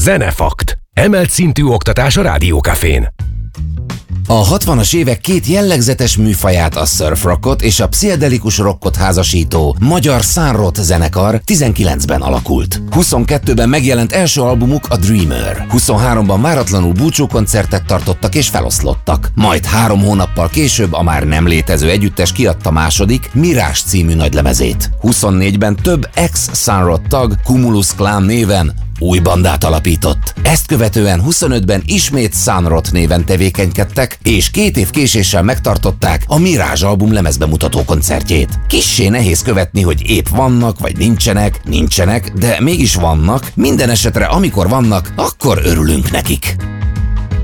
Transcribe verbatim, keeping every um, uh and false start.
Zenefakt. Emelt szintű oktatás a Rádiókafén. A hatvanas évek két jellegzetes műfaját, a surf rockot és a pszichedelikus rockot házasító magyar Sunrot zenekar tizenkilencben alakult. huszonkettőben megjelent első albumuk a Dreamer. huszonháromban váratlanul búcsúkoncertet tartottak és feloszlottak. Majd három hónappal később a már nem létező együttes kiadta második, Mirage című nagylemezét. huszonnégyben több ex-Sunrot tag Cumulus Clan néven új bandát alapított. Ezt követően huszonötben ismét Sunrot néven tevékenykedtek, és két év késéssel megtartották a Mirage album lemezbemutató koncertjét. Kissé nehéz követni, hogy épp vannak, vagy nincsenek, nincsenek, de mégis vannak. Minden esetre amikor vannak, akkor örülünk nekik.